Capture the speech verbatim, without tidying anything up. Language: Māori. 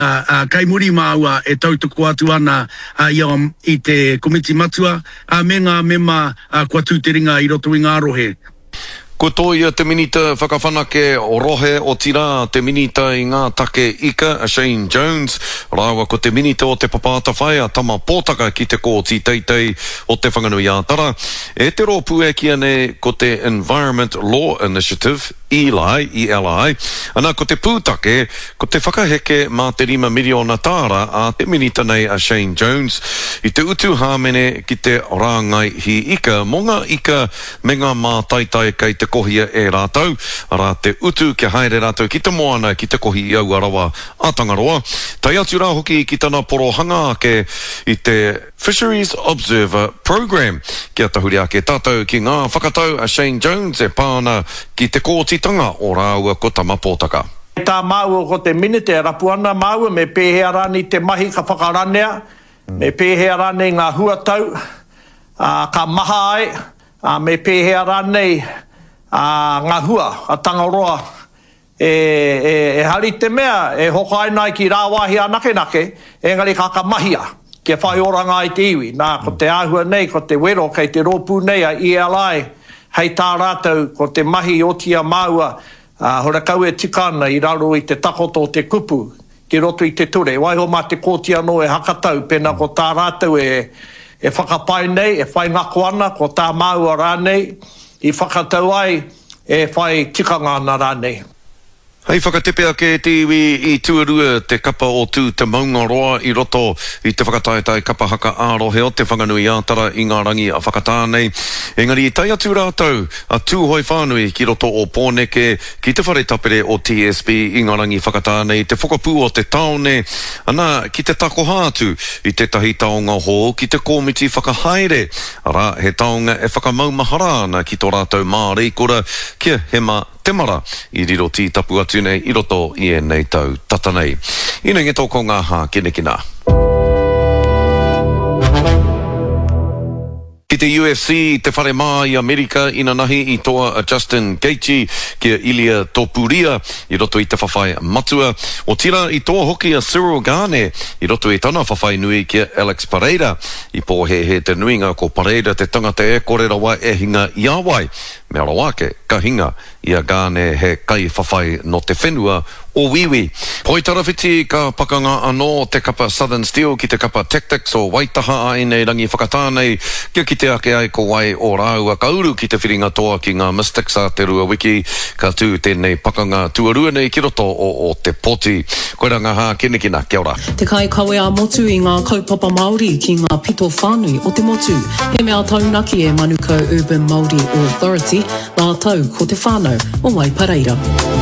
Uh, uh, kai muri maua e tautuku atu ana uh, i, um, i te komiti matua uh, me ngā mema uh, kua tūteringa i roto i ngā rohe. Ko tō ia te minita whakawhanake o rohe o tira, te minita i ngā take ika, a Shane Jones. Rāua ko te minita o te papāta whai, a tama pōtaka ki te kōti teitei o te whanganui ātara. E te rōpū e kia ne ko te Environment Law Initiative, E L I, E L I. Ana ko te pūtake, ko te whakaheke mā te rima miliona tāra a te minita nei a Shane Jones. I te utu hāmene ki te rāngai hi ika, mō ngā ika me ngā mā taitai kei te kohia e rātau, ara te utu ke haere rātau ki te moana ki te kohi i au arawa a Tangaroa. Tai atu rā hoki ki tana porohanga ake i te Fisheries Observer Program. Kia tahuri ake tātou ki ngā whakatau a Shane Jones e pāna ki te kōtitanga o rāua ko tama pōtaka. Tā māua ko te minite rapuana māua me pēhea rani te mahi ka whakaranea, me pēhea rani ngā huatau, uh, ka maha ai, uh, me pēhea rani Uh, ngā hua, a Tangaroa, e, e, e hari te mea, e hoko ainai ki rāwahi a nake nake, engari ka ka mahia, ke whai oranga i te iwi. Nā, ko te āhua nei, ko te wero, kei te rōpū nei a E L I, hei tā rātou, ko te mahi o tia māua, uh, hora kau e tikana i raro i te takoto o te kupu, ki roto i te ture. Waiho mā te kōtia no e hakatau, pena ko tā rātou e, e whakapai nei, e whai ngako ana, ko tā māua rānei, i whakatau ai e whai tikanga ana rānei. Hei whakatepe ake te iwi i tuarua te kapa o tū te maungaroa i roto i te whakataetai kapa haka ārohe o te whanganui ātara i ngā rangi a whakatānei. Engari i tai atu rātau a tūhoi whānui ki roto o Pōneke ki te whare tapere o T S B i ngā rangi whakatānei, te whakapū o te taone, ana ki te tako hātu i te tahi taonga hō ki te komiti whakahaere. Ara he taonga e whakamaumahara ana ki tō rātau Māori kura kia hema te mara i riro tī tapu atu nei i roto i e nei tau tata nei. Ina nge tōko ngā hā kinekina. Ki te U F C, te whare mā i Amerika, ina nahi i toa a Justin Gaethje kia Ilia Topuria i roto i te whawhai matua. O tira i toa hoki a Cyril Gane i roto i tana whawhai nui kia Alex Pereira. I pōhe he te nuinga ko Pereira te tangata e kore rawa e hinga i awai. Mea rawake, ka hinga i a Gane he kai whawhai no te whenua o Wiwi. Poi tarawhiti ka pakanga anō te kapa Southern Steel ki te kapa Tactics o Waitaha ai nei rangi whakatānei kia ki te ake ai ko wai o rāua ka uru ki te whiringa toa ki ngā Mystics a te rua wiki ka tū tēnei pakanga tuarua nei ki roto o, o te poti. Koe ranga hā kinekina, kia ora. Te kai kawe a motu i ngā kaupapa Māori ki ngā pito whānui o te motu. He mea taunaki e Manukau Urban Māori Authority, nā tau ko te whānau o Waipareira.